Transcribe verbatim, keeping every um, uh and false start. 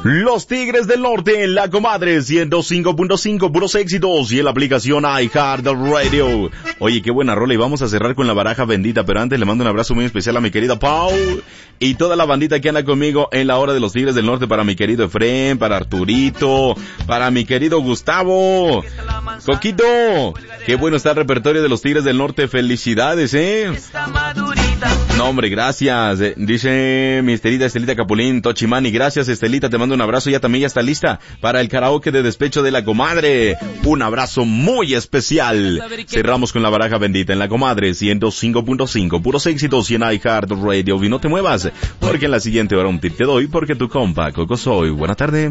Los Tigres del Norte, La Comadre, ciento cinco punto cinco, puros éxitos, y en la aplicación iHeartRadio. Oye, qué buena rola, y vamos a cerrar con la baraja bendita, pero antes le mando un abrazo muy especial a mi querida Pau, y toda la bandita que anda conmigo en la hora de los Tigres del Norte, para mi querido Efrén, para Arturito, para mi querido Gustavo, Coquito, qué bueno está el repertorio de los Tigres del Norte, felicidades, eh. No, hombre, gracias. Eh, dice mi Estelita, Estelita Capulín, Tochimani, gracias Estelita, te mando un abrazo, ya también ya está lista para el karaoke de despecho de La Comadre. Un abrazo muy especial. Cerramos con la baraja bendita en La Comadre, ciento cinco punto cinco, puros éxitos, y en iHeartRadio. Y no te muevas, porque en la siguiente hora un tip te doy, porque tu compa Coco soy. Buena tarde.